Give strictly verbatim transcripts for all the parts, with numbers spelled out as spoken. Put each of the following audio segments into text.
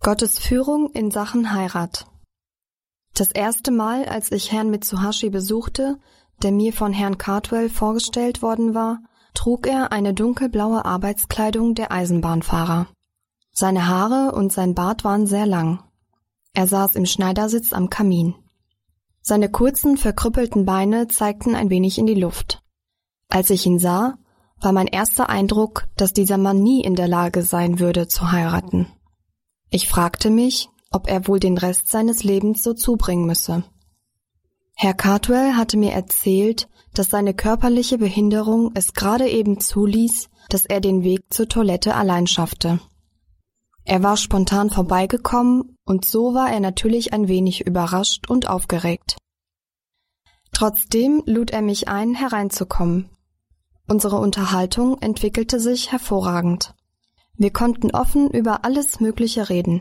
Gottes Führung in Sachen Heirat. Das erste Mal, als ich Herrn Mitsuhashi besuchte, der mir von Herrn Cardwell vorgestellt worden war, trug er eine dunkelblaue Arbeitskleidung der Eisenbahnfahrer. Seine Haare und sein Bart waren sehr lang. Er saß im Schneidersitz am Kamin. Seine kurzen, verkrüppelten Beine zeigten ein wenig in die Luft. Als ich ihn sah, war mein erster Eindruck, dass dieser Mann nie in der Lage sein würde, zu heiraten. Ich fragte mich, ob er wohl den Rest seines Lebens so zubringen müsse. Herr Cardwell hatte mir erzählt, dass seine körperliche Behinderung es gerade eben zuließ, dass er den Weg zur Toilette allein schaffte. Er war spontan vorbeigekommen und so war er natürlich ein wenig überrascht und aufgeregt. Trotzdem lud er mich ein, hereinzukommen. Unsere Unterhaltung entwickelte sich hervorragend. Wir konnten offen über alles Mögliche reden.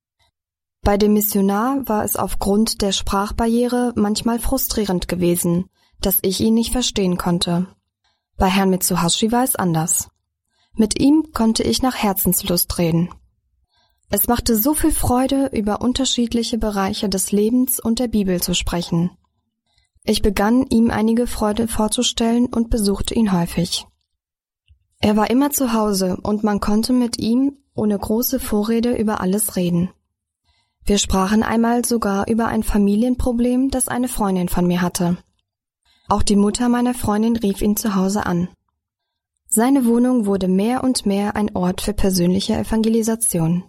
Bei dem Missionar war es aufgrund der Sprachbarriere manchmal frustrierend gewesen, dass ich ihn nicht verstehen konnte. Bei Herrn Mitsuhashi war es anders. Mit ihm konnte ich nach Herzenslust reden. Es machte so viel Freude, über unterschiedliche Bereiche des Lebens und der Bibel zu sprechen. Ich begann, ihm einige Freude vorzustellen und besuchte ihn häufig. Er war immer zu Hause und man konnte mit ihm ohne große Vorrede über alles reden. Wir sprachen einmal sogar über ein Familienproblem, das eine Freundin von mir hatte. Auch die Mutter meiner Freundin rief ihn zu Hause an. Seine Wohnung wurde mehr und mehr ein Ort für persönliche Evangelisation.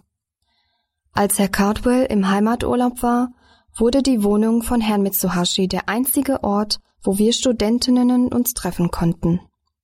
Als Herr Cardwell im Heimaturlaub war, wurde die Wohnung von Herrn Mitsuhashi der einzige Ort, wo wir Studentinnen uns treffen konnten.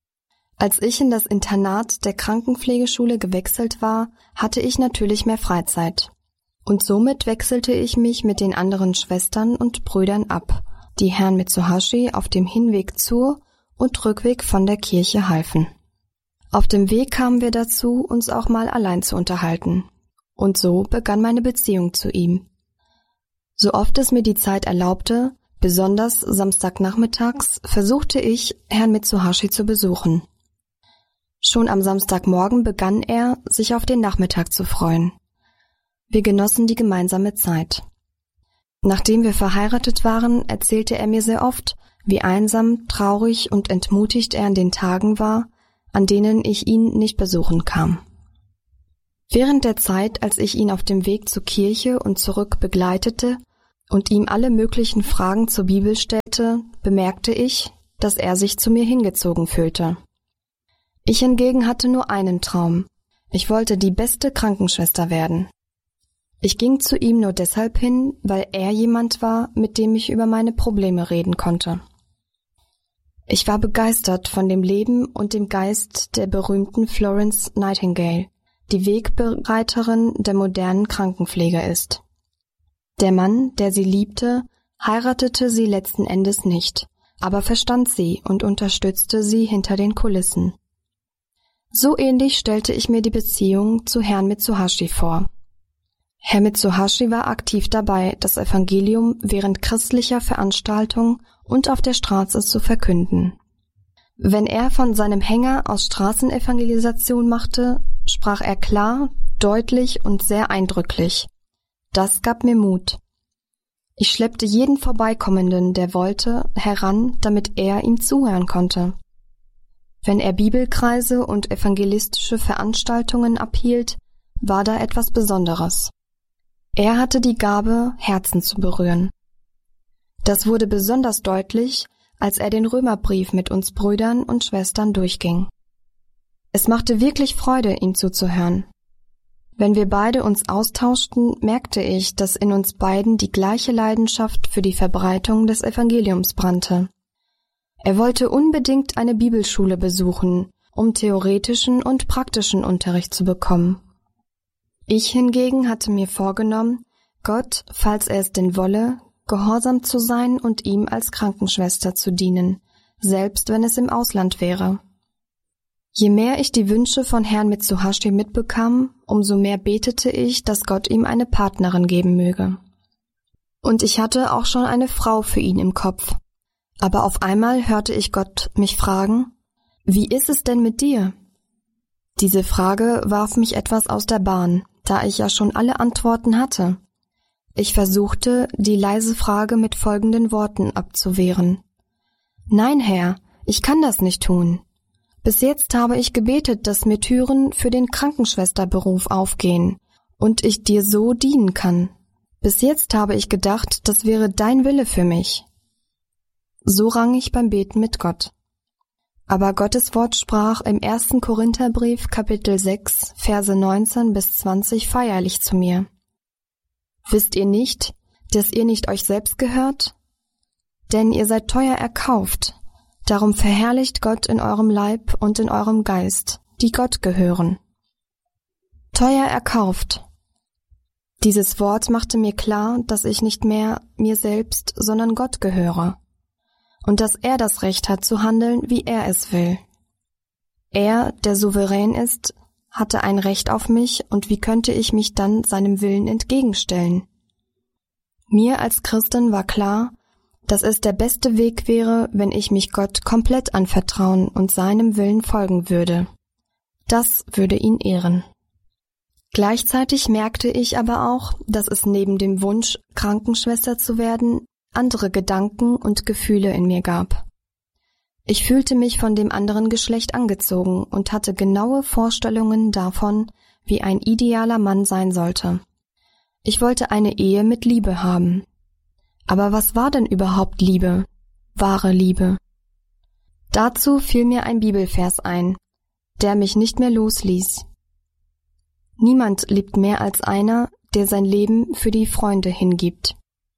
Als ich in das Internat der Krankenpflegeschule gewechselt war, hatte ich natürlich mehr Freizeit. Und somit wechselte ich mich mit den anderen Schwestern und Brüdern ab, die Herrn Mitsuhashi auf dem Hinweg zur und Rückweg von der Kirche halfen. Auf dem Weg kamen wir dazu, uns auch mal allein zu unterhalten. Und so begann meine Beziehung zu ihm. So oft es mir die Zeit erlaubte, besonders Samstagnachmittags, versuchte ich, Herrn Mitsuhashi zu besuchen. Schon am Samstagmorgen begann er, sich auf den Nachmittag zu freuen. Wir genossen die gemeinsame Zeit. Nachdem wir verheiratet waren, erzählte er mir sehr oft, wie einsam, traurig und entmutigt er an den Tagen war, an denen ich ihn nicht besuchen kam. Während der Zeit, als ich ihn auf dem Weg zur Kirche und zurück begleitete und ihm alle möglichen Fragen zur Bibel stellte, bemerkte ich, dass er sich zu mir hingezogen fühlte. Ich hingegen hatte nur einen Traum. Ich wollte die beste Krankenschwester werden. Ich ging zu ihm nur deshalb hin, weil er jemand war, mit dem ich über meine Probleme reden konnte. Ich war begeistert von dem Leben und dem Geist der berühmten Florence Nightingale, die Wegbereiterin der modernen Krankenpflege ist. Der Mann, der sie liebte, heiratete sie letzten Endes nicht, aber verstand sie und unterstützte sie hinter den Kulissen. So ähnlich stellte ich mir die Beziehung zu Herrn Mitsuhashi vor. Herr Mitsuhashi war aktiv dabei, das Evangelium während christlicher Veranstaltungen und auf der Straße zu verkünden. Wenn er von seinem Hänger aus Straßenevangelisation machte, sprach er klar, deutlich und sehr eindrücklich. Das gab mir Mut. Ich schleppte jeden Vorbeikommenden, der wollte, heran, damit er ihm zuhören konnte. Wenn er Bibelkreise und evangelistische Veranstaltungen abhielt, war da etwas Besonderes. Er hatte die Gabe, Herzen zu berühren. Das wurde besonders deutlich, als er den Römerbrief mit uns Brüdern und Schwestern durchging. Es machte wirklich Freude, ihm zuzuhören. Wenn wir beide uns austauschten, merkte ich, dass in uns beiden die gleiche Leidenschaft für die Verbreitung des Evangeliums brannte. Er wollte unbedingt eine Bibelschule besuchen, um theoretischen und praktischen Unterricht zu bekommen. Ich hingegen hatte mir vorgenommen, Gott, falls er es denn wolle, gehorsam zu sein und ihm als Krankenschwester zu dienen, selbst wenn es im Ausland wäre. Je mehr ich die Wünsche von Herrn Mitsuhashi mitbekam, umso mehr betete ich, dass Gott ihm eine Partnerin geben möge. Und ich hatte auch schon eine Frau für ihn im Kopf. Aber auf einmal hörte ich Gott mich fragen, »Wie ist es denn mit dir?« Diese Frage warf mich etwas aus der Bahn, da ich ja schon alle Antworten hatte. Ich versuchte, die leise Frage mit folgenden Worten abzuwehren. Nein, Herr, ich kann das nicht tun. Bis jetzt habe ich gebetet, dass mir Türen für den Krankenschwesterberuf aufgehen und ich dir so dienen kann. Bis jetzt habe ich gedacht, das wäre dein Wille für mich. So rang ich beim Beten mit Gott. Aber Gottes Wort sprach im ersten Korintherbrief Kapitel sechs, Verse neunzehn bis zwanzig feierlich zu mir. Wisst ihr nicht, dass ihr nicht euch selbst gehört? Denn ihr seid teuer erkauft, darum verherrlicht Gott in eurem Leib und in eurem Geist, die Gott gehören. Teuer erkauft. Dieses Wort machte mir klar, dass ich nicht mehr mir selbst, sondern Gott gehöre und dass er das Recht hat zu handeln, wie er es will. Er, der souverän ist, hatte ein Recht auf mich und wie könnte ich mich dann seinem Willen entgegenstellen? Mir als Christin war klar, dass es der beste Weg wäre, wenn ich mich Gott komplett anvertrauen und seinem Willen folgen würde. Das würde ihn ehren. Gleichzeitig merkte ich aber auch, dass es neben dem Wunsch, Krankenschwester zu werden, andere Gedanken und Gefühle in mir gab. Ich fühlte mich von dem anderen Geschlecht angezogen und hatte genaue Vorstellungen davon, wie ein idealer Mann sein sollte. Ich wollte eine Ehe mit Liebe haben. Aber was war denn überhaupt Liebe? Wahre Liebe? Dazu fiel mir ein Bibelvers ein, der mich nicht mehr losließ. Niemand liebt mehr als einer, der sein Leben für die Freunde hingibt.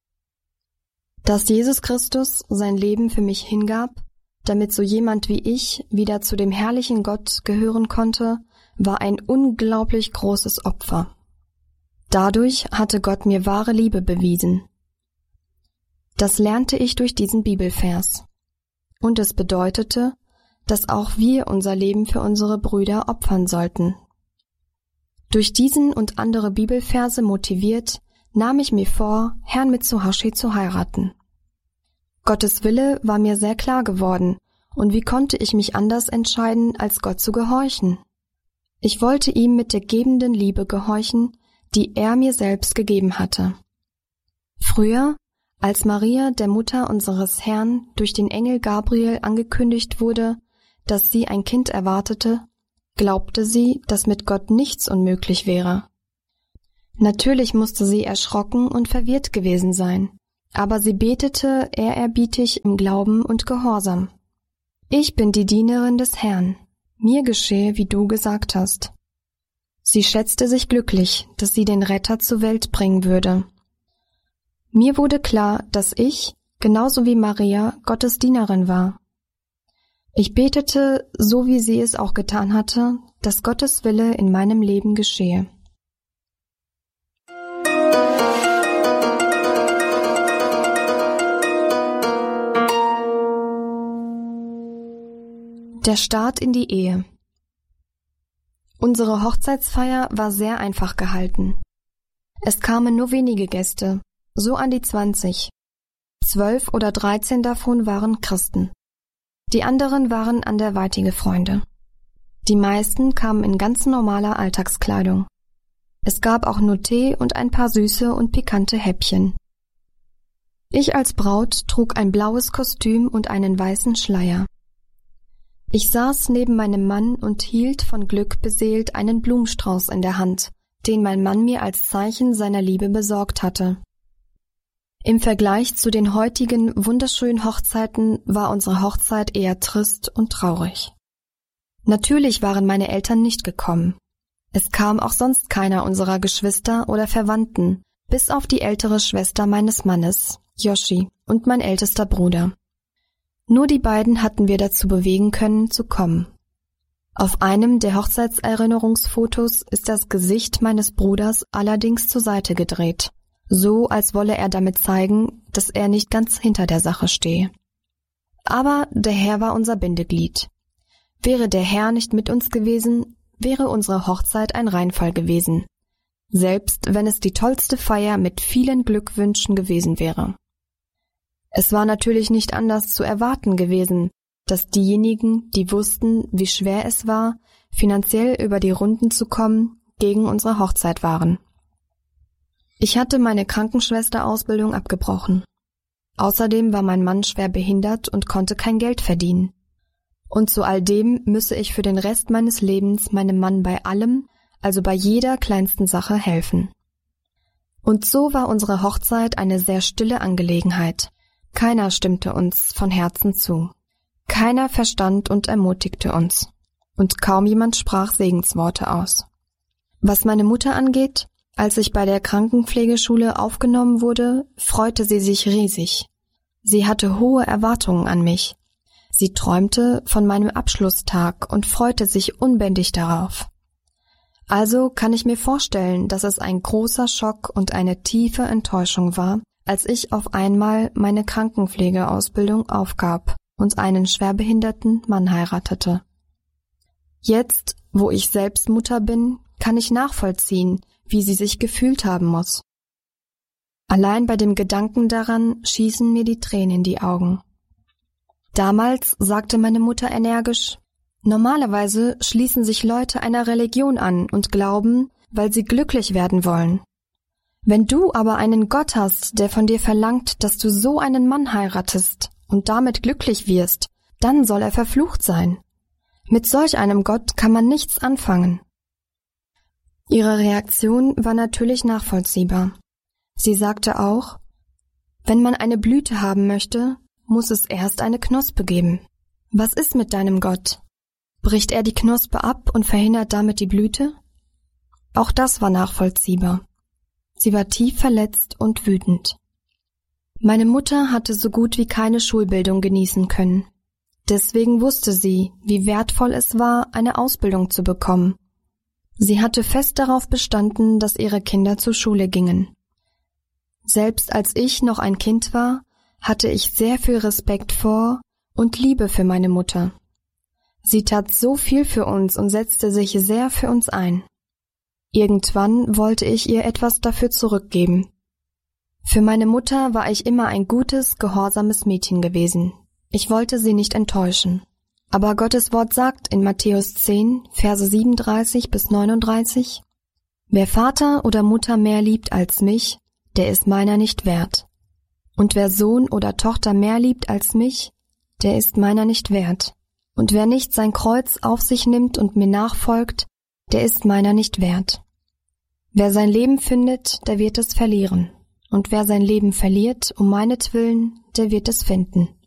Dass Jesus Christus sein Leben für mich hingab, damit so jemand wie ich wieder zu dem herrlichen Gott gehören konnte, war ein unglaublich großes Opfer. Dadurch hatte Gott mir wahre Liebe bewiesen. Das lernte ich durch diesen Bibelvers. Und es bedeutete, dass auch wir unser Leben für unsere Brüder opfern sollten. Durch diesen und andere Bibelverse motiviert, nahm ich mir vor, Herrn Mitsuhashi zu heiraten. Gottes Wille war mir sehr klar geworden, und wie konnte ich mich anders entscheiden, als Gott zu gehorchen? Ich wollte ihm mit der gebenden Liebe gehorchen, die er mir selbst gegeben hatte. Früher, als Maria, der Mutter unseres Herrn, durch den Engel Gabriel angekündigt wurde, dass sie ein Kind erwartete, glaubte sie, dass mit Gott nichts unmöglich wäre. Natürlich musste sie erschrocken und verwirrt gewesen sein, aber sie betete ehrerbietig im Glauben und Gehorsam. Ich bin die Dienerin des Herrn, mir geschehe, wie du gesagt hast. Sie schätzte sich glücklich, dass sie den Retter zur Welt bringen würde. Mir wurde klar, dass ich, genauso wie Maria, Gottes Dienerin war. Ich betete, so wie sie es auch getan hatte, dass Gottes Wille in meinem Leben geschehe. Der Start in die Ehe. Unsere Hochzeitsfeier war sehr einfach gehalten. Es kamen nur wenige Gäste, so an die zwanzig. Zwölf oder dreizehn davon waren Christen. Die anderen waren anderweitige Freunde. Die meisten kamen in ganz normaler Alltagskleidung. Es gab auch nur Tee und ein paar süße und pikante Häppchen. Ich als Braut trug ein blaues Kostüm und einen weißen Schleier. Ich saß neben meinem Mann und hielt von Glück beseelt einen Blumenstrauß in der Hand, den mein Mann mir als Zeichen seiner Liebe besorgt hatte. Im Vergleich zu den heutigen wunderschönen Hochzeiten war unsere Hochzeit eher trist und traurig. Natürlich waren meine Eltern nicht gekommen. Es kam auch sonst keiner unserer Geschwister oder Verwandten, bis auf die ältere Schwester meines Mannes, Yoshi, und mein ältester Bruder. Nur die beiden hatten wir dazu bewegen können, zu kommen. Auf einem der Hochzeitserinnerungsfotos ist das Gesicht meines Bruders allerdings zur Seite gedreht, so als wolle er damit zeigen, dass er nicht ganz hinter der Sache stehe. Aber der Herr war unser Bindeglied. Wäre der Herr nicht mit uns gewesen, wäre unsere Hochzeit ein Reinfall gewesen, selbst wenn es die tollste Feier mit vielen Glückwünschen gewesen wäre. Es war natürlich nicht anders zu erwarten gewesen, dass diejenigen, die wussten, wie schwer es war, finanziell über die Runden zu kommen, gegen unsere Hochzeit waren. Ich hatte meine Krankenschwesterausbildung abgebrochen. Außerdem war mein Mann schwer behindert und konnte kein Geld verdienen. Und zu all dem müsse ich für den Rest meines Lebens meinem Mann bei allem, also bei jeder kleinsten Sache helfen. Und so war unsere Hochzeit eine sehr stille Angelegenheit. Keiner stimmte uns von Herzen zu. Keiner verstand und ermutigte uns. Und kaum jemand sprach Segensworte aus. Was meine Mutter angeht, als ich bei der Krankenpflegeschule aufgenommen wurde, freute sie sich riesig. Sie hatte hohe Erwartungen an mich. Sie träumte von meinem Abschlusstag und freute sich unbändig darauf. Also kann ich mir vorstellen, dass es ein großer Schock und eine tiefe Enttäuschung war, als ich auf einmal meine Krankenpflegeausbildung aufgab und einen schwerbehinderten Mann heiratete. Jetzt, wo ich selbst Mutter bin, kann ich nachvollziehen, wie sie sich gefühlt haben muss. Allein bei dem Gedanken daran schießen mir die Tränen in die Augen. Damals sagte meine Mutter energisch: Normalerweise schließen sich Leute einer Religion an und glauben, weil sie glücklich werden wollen. Wenn du aber einen Gott hast, der von dir verlangt, dass du so einen Mann heiratest und damit glücklich wirst, dann soll er verflucht sein. Mit solch einem Gott kann man nichts anfangen. Ihre Reaktion war natürlich nachvollziehbar. Sie sagte auch: Wenn man eine Blüte haben möchte, muss es erst eine Knospe geben. Was ist mit deinem Gott? Bricht er die Knospe ab und verhindert damit die Blüte? Auch das war nachvollziehbar. Sie war tief verletzt und wütend. Meine Mutter hatte so gut wie keine Schulbildung genießen können. Deswegen wusste sie, wie wertvoll es war, eine Ausbildung zu bekommen. Sie hatte fest darauf bestanden, dass ihre Kinder zur Schule gingen. Selbst als ich noch ein Kind war, hatte ich sehr viel Respekt vor und Liebe für meine Mutter. Sie tat so viel für uns und setzte sich sehr für uns ein. Irgendwann wollte ich ihr etwas dafür zurückgeben. Für meine Mutter war ich immer ein gutes, gehorsames Mädchen gewesen. Ich wollte sie nicht enttäuschen. Aber Gottes Wort sagt in Matthäus zehn, Verse siebenunddreißig bis neununddreißig: Wer Vater oder Mutter mehr liebt als mich, der ist meiner nicht wert. Und wer Sohn oder Tochter mehr liebt als mich, der ist meiner nicht wert. Und wer nicht sein Kreuz auf sich nimmt und mir nachfolgt, der ist meiner nicht wert. Wer sein Leben findet, der wird es verlieren. Und wer sein Leben verliert, um meinetwillen, der wird es finden.